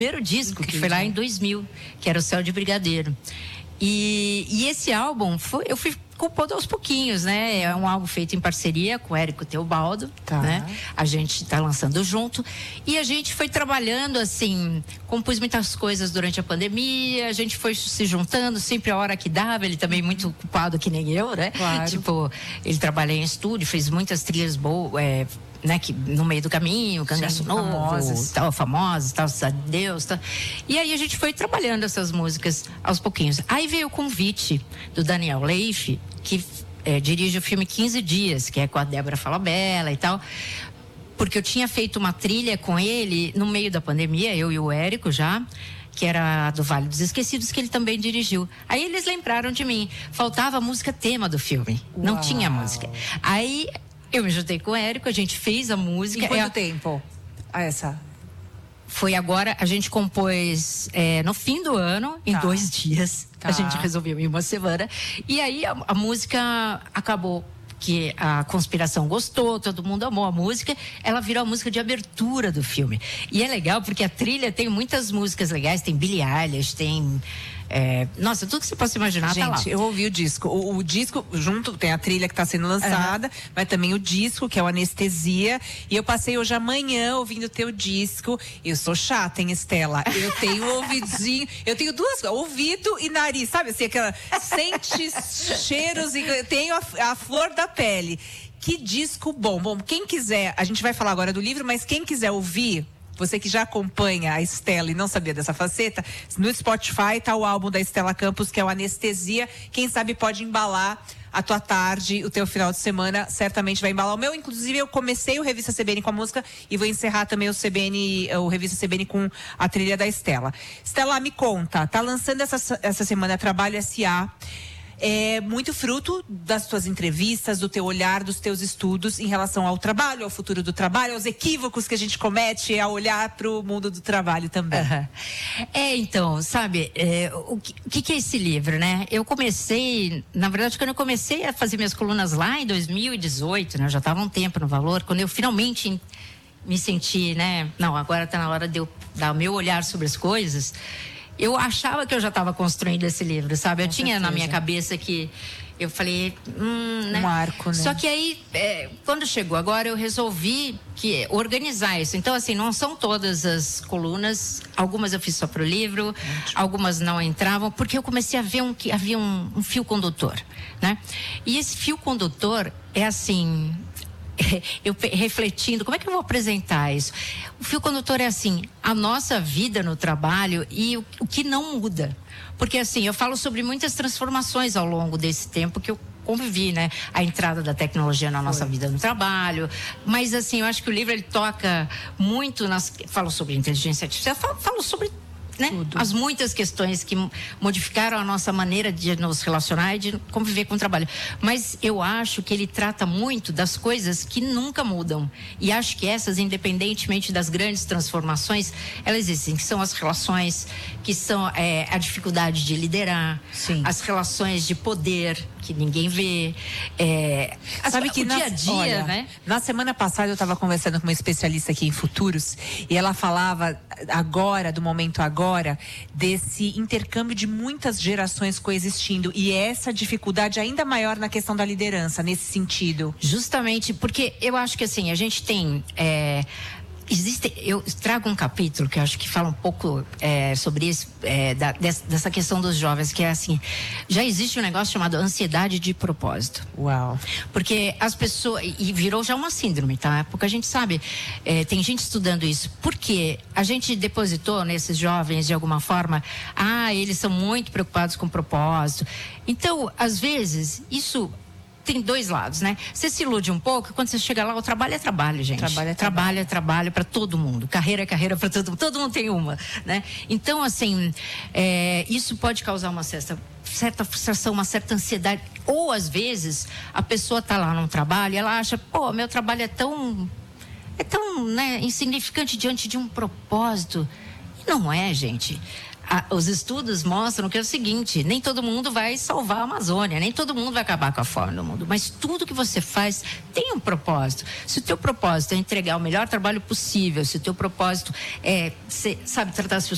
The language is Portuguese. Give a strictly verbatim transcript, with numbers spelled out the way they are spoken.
primeiro disco, que foi lá em dois mil, que era o Céu de Brigadeiro. E, e esse álbum, foi, eu fui compondo aos pouquinhos, né? É um álbum feito em parceria com o Érico Teobaldo, tá. né? A gente tá lançando junto. E a gente foi trabalhando, assim, compus muitas coisas durante a pandemia, a gente foi se juntando sempre a hora que dava, ele também muito ocupado que nem eu, né? Claro. Tipo, ele trabalha em estúdio, fez muitas trilhas boas, é, né, que no meio do caminho, Cangaço Novo, famosas. tal, famosas, tal, Cidade de Deus, tal. E aí a gente foi trabalhando essas músicas aos pouquinhos. Aí veio o convite do Daniel Leif, que é, dirige o filme quinze dias, que é com a Débora Falabella e tal, porque eu tinha feito uma trilha com ele no meio da pandemia, eu e o Érico já, que era do Vale dos Esquecidos, que ele também dirigiu. Aí eles lembraram de mim, faltava a música tema do filme, Uau. não tinha música. Aí eu me juntei com o Érico, a gente fez a música. Em quanto é, tempo? Ah, essa? Foi agora, a gente compôs é, no fim do ano, em tá. dois dias. Tá. A gente resolveu em uma semana. E aí a, a música acabou, que a conspiração gostou, todo mundo amou a música, ela virou a música de abertura do filme. E é legal porque a trilha tem muitas músicas legais, tem Billie Eilish, tem... É, nossa, tudo que você possa imaginar. Gente, tá lá. eu ouvi o disco. O, o disco, junto, tem a trilha que está sendo lançada, uhum. mas também o disco, que é o Anestesia. E eu passei hoje amanhã ouvindo o teu disco. Eu sou chata, hein, Estela? Eu tenho ouvidinho, eu tenho duas, ouvido e nariz, sabe assim, aquela, sente cheiros e eu tenho a, a flor da pele. Que disco bom. Bom, quem quiser, a gente vai falar agora do livro, mas quem quiser ouvir, você que já acompanha a Estela e não sabia dessa faceta, no Spotify tá o álbum da Estela Campos, que é o Anestesia. Quem sabe pode embalar a tua tarde, o teu final de semana, certamente vai embalar o meu. Inclusive, eu comecei o Revista C B N com a música e vou encerrar também o C B N, o Revista C B N com a trilha da Estela. Estela, me conta, tá lançando essa, essa semana Trabalho S A. É muito fruto das tuas entrevistas, do teu olhar, dos teus estudos em relação ao trabalho, ao futuro do trabalho, aos equívocos que a gente comete ao olhar para o mundo do trabalho também. Uhum. É, então, sabe, é, o, que, o que é esse livro, né? Eu comecei, na verdade, quando eu comecei a fazer minhas colunas lá em dois mil e dezoito, né? Eu já estava um tempo no Valor, quando eu finalmente me senti, né? Não, agora está na hora de eu dar o meu olhar sobre as coisas. Eu achava que eu já estava construindo esse livro, sabe? Eu Com tinha certeza. Na minha cabeça que eu falei, hum, né? Um arco, né? Só que aí, é, quando chegou agora, eu resolvi que organizar isso. Então, assim, não são todas as colunas. Algumas eu fiz só para o livro, Ótimo. Algumas não entravam, porque eu comecei a ver um, que havia um, um fio condutor, né? E esse fio condutor é assim... Eu refletindo, como é que eu vou apresentar isso? O fio condutor é assim, a nossa vida no trabalho e o, o que não muda. Porque assim, eu falo sobre muitas transformações ao longo desse tempo que eu convivi, né? A entrada da tecnologia na nossa Foi. vida no trabalho. Mas assim, eu acho que o livro ele toca muito nas... Falo sobre inteligência artificial, falo, falo sobre... Né? As muitas questões que modificaram a nossa maneira de nos relacionar e de conviver com o trabalho. Mas eu acho que ele trata muito das coisas que nunca mudam. E acho que essas, independentemente das grandes transformações, elas existem, que são as relações, que são é, a dificuldade de liderar, Sim. as relações de poder, que ninguém vê. É, Sabe que o na, dia a dia, olha, né? Na semana passada eu estava conversando com uma especialista aqui em futuros e ela falava agora, do momento agora, desse intercâmbio de muitas gerações coexistindo e essa dificuldade ainda maior na questão da liderança, nesse sentido. Justamente, porque eu acho que assim, a gente tem... É, Existe, eu trago um capítulo que eu acho que fala um pouco é, sobre isso, é, da, dessa questão dos jovens, que é assim, já existe um negócio chamado ansiedade de propósito. Uau. Porque as pessoas, e virou já uma síndrome, tá? Porque a gente sabe, é, tem gente estudando isso, porque a gente depositou nesses jovens de alguma forma, ah, eles são muito preocupados com propósito. Então, às vezes, isso... Tem dois lados, né? Você se ilude um pouco, quando você chega lá, o trabalho é trabalho, gente. Trabalho é trabalho. Trabalho é trabalho para todo mundo. Carreira é carreira para todo mundo. Todo mundo tem uma, né? Então, assim, é, isso pode causar uma certa, certa frustração, uma certa ansiedade. Ou, às vezes, a pessoa tá lá num trabalho e ela acha, pô, meu trabalho é tão... É tão, né, insignificante diante de um propósito. E não é, gente. A, os estudos mostram que é o seguinte, nem todo mundo vai salvar a Amazônia, nem todo mundo vai acabar com a fome no mundo, mas tudo que você faz tem um propósito. Se o teu propósito é entregar o melhor trabalho possível, se o teu propósito é, ser, sabe, tratar as